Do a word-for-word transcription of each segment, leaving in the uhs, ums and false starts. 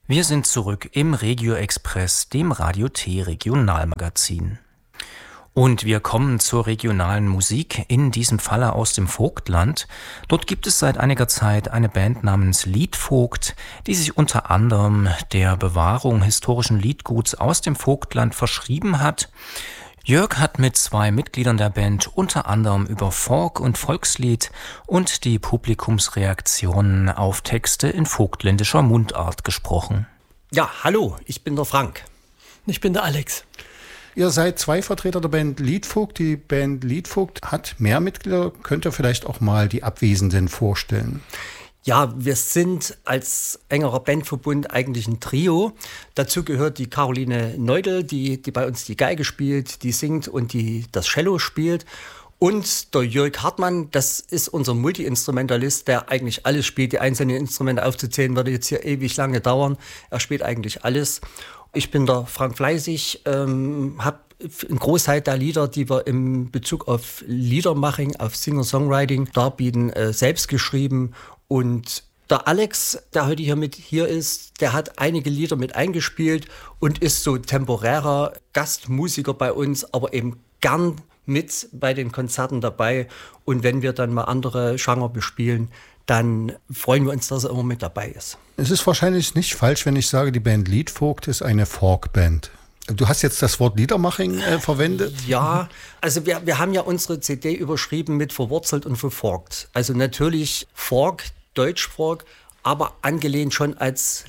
Wir sind zurück im Regio Express, dem Radio T Regionalmagazin. Und wir kommen zur regionalen Musik, in diesem Falle aus dem Vogtland. Dort gibt es seit einiger Zeit eine Band namens Liedvogt, die sich unter anderem der Bewahrung historischen Liedguts aus dem Vogtland verschrieben hat. Jörg hat mit zwei Mitgliedern der Band unter anderem über Folk- und Volkslied und die Publikumsreaktionen auf Texte in vogtländischer Mundart gesprochen. Ja, hallo, ich bin der Frank. Ich bin der Alex. Ihr seid zwei Vertreter der Band Liedvogt. Die Band Liedvogt hat mehr Mitglieder. Könnt ihr vielleicht auch mal die Abwesenden vorstellen? Ja, wir sind als engerer Bandverbund eigentlich ein Trio. Dazu gehört die Caroline Neudel, die, die bei uns die Geige spielt, die singt und die das Cello spielt. Und der Jörg Hartmann, das ist unser Multi-Instrumentalist, der eigentlich alles spielt. Die einzelnen Instrumente aufzuzählen würde jetzt hier ewig lange dauern. Er spielt eigentlich alles. Ich bin der Frank Fleißig, ähm, habe einen Großteil der Lieder, die wir im Bezug auf Liedermaching, auf Singer-Songwriting darbieten, äh, selbst geschrieben. Und der Alex, der heute hier mit hier ist, der hat einige Lieder mit eingespielt und ist so temporärer Gastmusiker bei uns, aber eben gern mit bei den Konzerten dabei. Und wenn wir dann mal andere Genre bespielen, dann freuen wir uns, dass er immer mit dabei ist. Es ist wahrscheinlich nicht falsch, wenn ich sage, die Band Liedvogt ist eine Folkband. Du hast jetzt das Wort Liedermaching äh, verwendet? Ja, also wir, wir haben ja unsere C D überschrieben mit verwurzelt und verfolgt. Also natürlich Folk, Deutschfolk, aber angelehnt schon als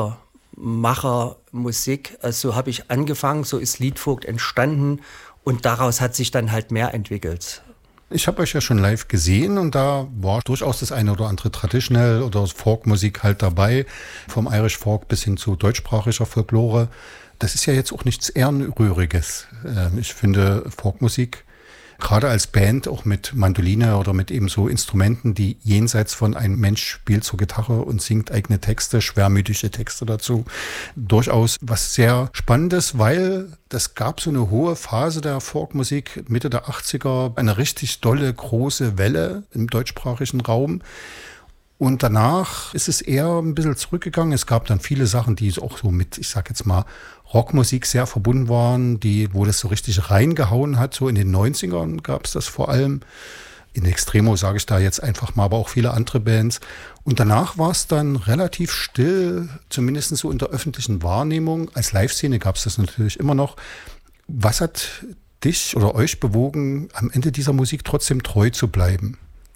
Liedermachermusik. Also so habe ich angefangen, so ist Liedvogt entstanden und daraus hat sich dann halt mehr entwickelt. Ich habe euch ja schon live gesehen und da war durchaus das eine oder andere Traditional oder Folkmusik halt dabei, vom Irish Folk bis hin zu deutschsprachiger Folklore. Das ist ja jetzt auch nichts Ehrenrühriges. Ich finde Folkmusik, gerade als Band, auch mit Mandoline oder mit eben so Instrumenten, die jenseits von ein Mensch spielt zur Gitarre und singt eigene Texte, schwermütige Texte dazu, durchaus was sehr Spannendes, weil das gab so eine hohe Phase der Folkmusik, Mitte der achtziger, eine richtig dolle, große Welle im deutschsprachigen Raum. Und danach ist es eher ein bisschen zurückgegangen. Es gab dann viele Sachen, die auch so mit, ich sag jetzt mal, Rockmusik sehr verbunden waren, die, wo das so richtig reingehauen hat. So in den neunzigern gab es das vor allem. In Extremo sage ich da jetzt einfach mal, aber auch viele andere Bands. Und danach war es dann relativ still, zumindest so in der öffentlichen Wahrnehmung. Als Live-Szene gab es das natürlich immer noch. Was hat dich oder euch bewogen, am Ende dieser Musik trotzdem treu zu bleiben?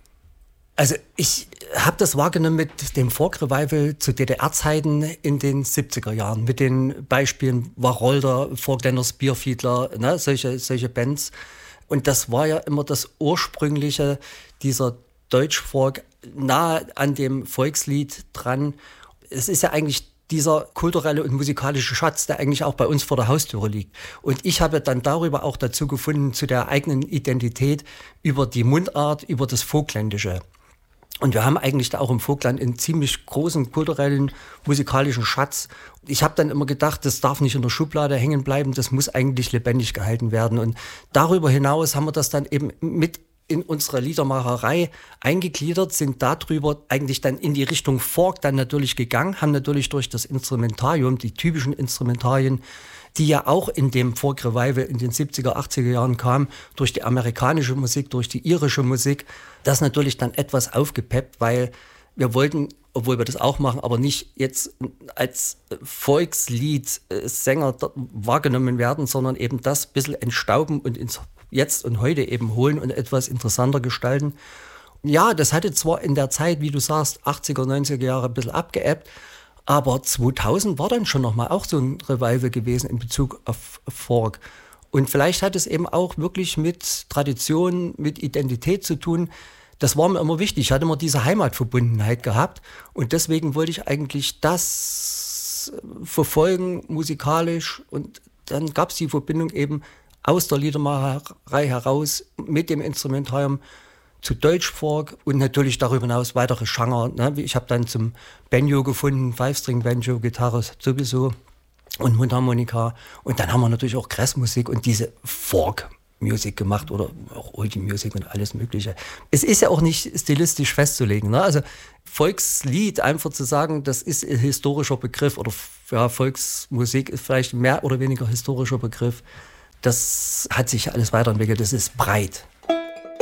Also ich habe das wahrgenommen mit dem Folk-Revival zu D D R-Zeiten in den siebziger Jahren, mit den Beispielen Wacholder, Vogtländer Spearfiedler, ne, solche, solche Bands. Und das war ja immer das Ursprüngliche, dieser Deutschfolk nahe an dem Volkslied dran. Es ist ja eigentlich dieser kulturelle und musikalische Schatz, der eigentlich auch bei uns vor der Haustüre liegt. Und ich habe dann darüber auch dazu gefunden, zu der eigenen Identität über die Mundart, über das Vogtländische. Und wir haben eigentlich da auch im Vogtland einen ziemlich großen kulturellen, musikalischen Schatz. Ich habe dann immer gedacht, das darf nicht in der Schublade hängen bleiben, das muss eigentlich lebendig gehalten werden. Und darüber hinaus haben wir das dann eben mit in unsere Liedermacherei eingegliedert, sind darüber eigentlich dann in die Richtung Folk dann natürlich gegangen, haben natürlich durch das Instrumentarium, die typischen Instrumentarien, die ja auch in dem Folk Revival in den siebziger, achtziger Jahren kam, durch die amerikanische Musik, durch die irische Musik, das natürlich dann etwas aufgepeppt, weil wir wollten, obwohl wir das auch machen, aber nicht jetzt als Volkslied-Sänger wahrgenommen werden, sondern eben das ein bisschen entstauben und ins Jetzt und Heute eben holen und etwas interessanter gestalten. Ja, das hatte zwar in der Zeit, wie du sagst, achtziger, neunziger Jahre ein bisschen abgeebbt, aber zweitausend war dann schon nochmal auch so ein Revival gewesen in Bezug auf Folk. Und vielleicht hat es eben auch wirklich mit Tradition, mit Identität zu tun. Das war mir immer wichtig. Ich hatte immer diese Heimatverbundenheit gehabt. Und deswegen wollte ich eigentlich das verfolgen, musikalisch. Und dann gab es die Verbindung eben aus der Liedermacherei heraus mit dem Instrumentarium zu Deutschfolk und natürlich darüber hinaus weitere Genre. Ne? Ich habe dann zum Banjo gefunden, Five-String-Banjo, Gitarre sowieso und Mundharmonika. Und dann haben wir natürlich auch Grassmusik und diese Folk Music gemacht oder auch Oldie Music und alles Mögliche. Es ist ja auch nicht stilistisch festzulegen. Ne? Also Volkslied, einfach zu sagen, das ist ein historischer Begriff oder ja, Volksmusik ist vielleicht mehr oder weniger historischer Begriff. Das hat sich alles weiterentwickelt. Das ist breit.